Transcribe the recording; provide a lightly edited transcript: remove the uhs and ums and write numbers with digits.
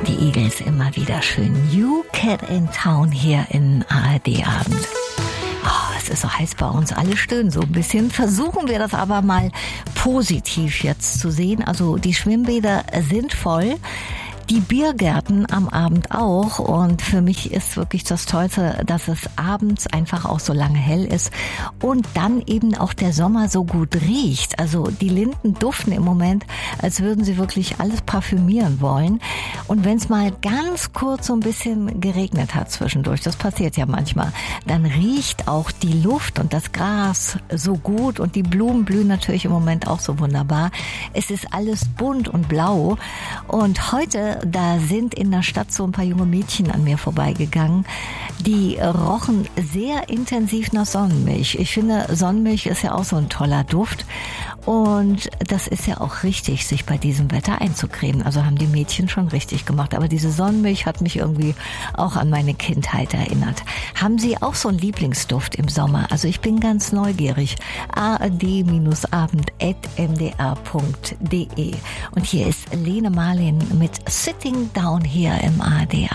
Die Eagles immer wieder schön. New Cat in Town hier in ARD Abend. Oh, es ist so heiß bei uns, alle stöhnen so ein bisschen. Versuchen wir das aber mal positiv jetzt zu sehen. Also die Schwimmbäder sind voll. Die Biergärten am Abend auch, und für mich ist wirklich das Tollste, dass es abends einfach auch so lange hell ist und dann eben auch der Sommer so gut riecht. Also die Linden duften im Moment, als würden sie wirklich alles parfümieren wollen. Und wenn es mal ganz kurz so ein bisschen geregnet hat zwischendurch, das passiert ja manchmal, dann riecht auch die Luft und das Gras so gut und die Blumen blühen natürlich im Moment auch so wunderbar. Es ist alles bunt und blau, und heute da sind in der Stadt so ein paar junge Mädchen an mir vorbeigegangen, die rochen sehr intensiv nach Sonnenmilch. Ich finde, Sonnenmilch ist ja auch so ein toller Duft, und das ist ja auch richtig, sich bei diesem Wetter einzucremen. Also haben die Mädchen schon richtig gemacht. Aber diese Sonnenmilch hat mich irgendwie auch an meine Kindheit erinnert. Haben Sie auch so einen Lieblingsduft im Sommer? Also ich bin ganz neugierig. ard-abend@mdr.de. Und hier ist Lene Marlin mit Sitting Down hier im ARD.